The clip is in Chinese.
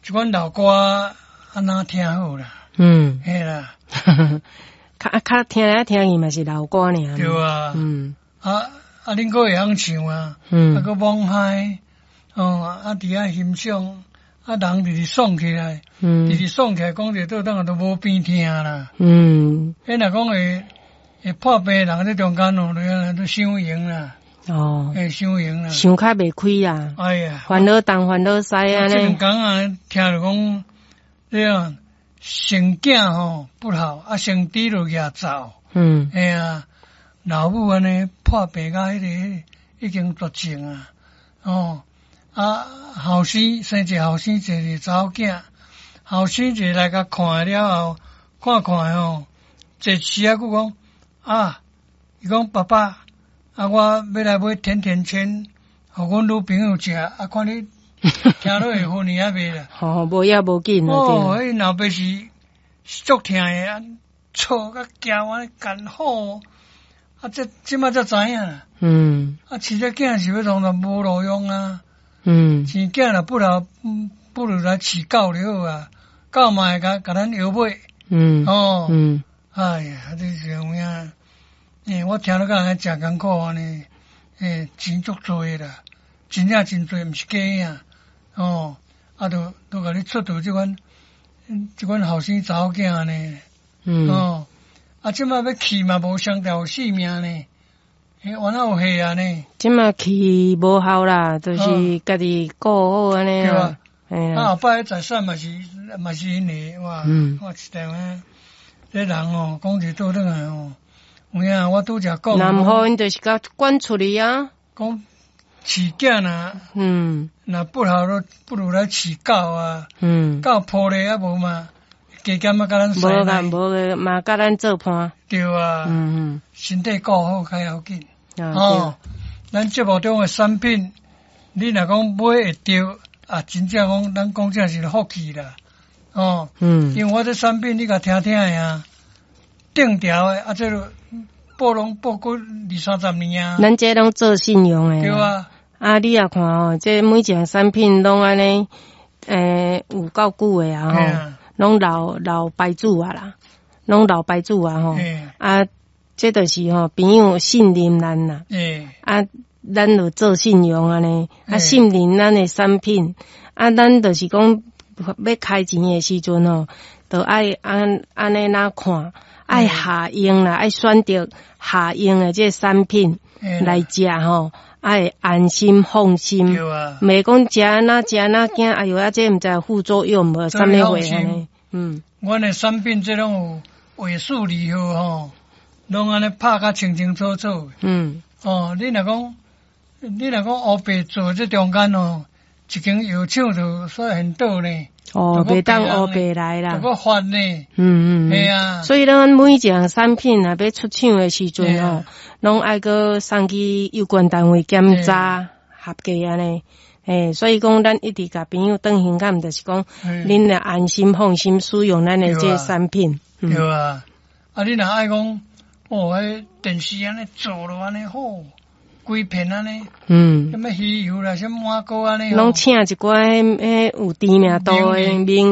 一款老歌安那听好啦。嘿啦。 较听来听去嘛是老歌尔。 对啊。恁个会晓唱啊？个往海，伫遐欣赏，人直爽起来，直爽起来，讲者倒当都无边听啦。迄若讲会破病人在中间都伤闲啦。伤闲啦。 想较袂开啊。 哎呀， 烦恼东烦恼西安尼。 这两天啊，听着讲，这样生囝不好，生猪就也走。哎呀，老母安尼破病到已经绝症啊。后生生一个后生，一个查某囝，后生一来甲看了后，看坐时啊，佮讲伊讲爸爸。我要来买甜甜圈，互阮女朋友食。看你听落会昏去啊未啦？ 无要无紧啦。 迄老爸是足疼诶，吵甲惊我干好。即摆才知影啦。饲只囝是要当作无路用啊。饲囝若不如来饲狗就好啊。狗嘛会甲咱摇尾。哎呀，这是有影。我听了甲人真艰苦安尼，钱足多啦，真正真多，毋是假呀。都甲你出到即款后生查某囝呢。即摆要去嘛无相条性命呢，原来有戏啊呢。 即摆去无效啦，就是家己顾好安尼啦。 后摆财产嘛是因的哇。我一定这人讲一倒转来有影，我拄则讲。 南好因就是甲赶出去啊。 讲饲囝若不好都不如来饲狗啊。狗抱咧啊无嘛，加减啊甲咱无嘛甲咱做伴。 对啊。身体顾好较要紧。咱节目中的产品，你若讲买会着真正讲咱讲正是福气啦。因为我这产品你甲听呀，定调的这个。报过20-30年啊！ 咱这拢做信用诶。 对啊。 你也看这每一项产品拢安尼，有够久诶啊拢老牌子啊啦，拢老牌子啊这就是朋友信任咱啦。咱就做信用安尼，信任咱诶产品，咱就是讲要开钱诶时阵就爱安尼哪看。爱下用啦，爱选择下用的这产品来食爱安心放心。袂讲食哪惊，哎哟，这毋知副作用无啥物货安尼。 阮的产品这拢有卫数利号拢安尼拍甲清清楚楚。你若讲乌白做这中间一间药厂就煞很倒呢。 袂当乌白来啦， 就个发呢。系啊。 所以咱每一项产品要出厂的时阵拢爱个送去有关单位检查合格安尼。所以讲咱一直甲朋友当心感，就是讲恁来安心放心使用咱的这产品。 对啊。你若爱讲迄电视安尼做咯安尼好。规片安尼，什么鱼油啦，什么碗糕安尼， 拢请一寡有知名度的名